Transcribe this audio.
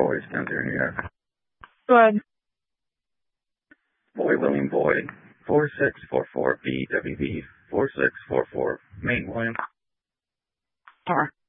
Boys, down there in New York. Go ahead. Boy, William Boy, 4644 BWV 4644, Maine, William. Tar.